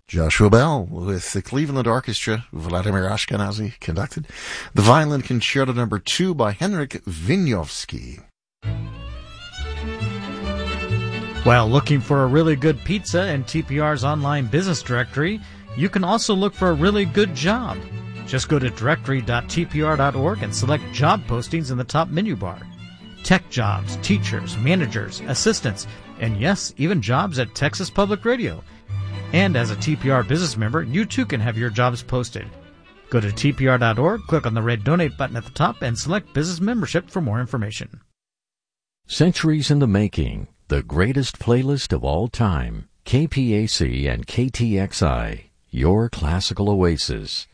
Joshua Bell with the Cleveland Orchestra, Vladimir Ashkenazy conducted. The Violin Concerto No. 2 by Henryk Wieniawski. While looking for a really good pizza in TPR's online business directory, you can also look for a really good job. Just go to directory.tpr.org and select job postings in the top menu bar. Tech jobs, teachers, managers, assistants, and yes, even jobs at Texas Public Radio. And as a TPR business member, you too can have your jobs posted. Go to tpr.org, click on the red donate button at the top, and select business membership for more information. Centuries in the Making, the greatest playlist of all time. KPAC and KTXI, your classical oasis.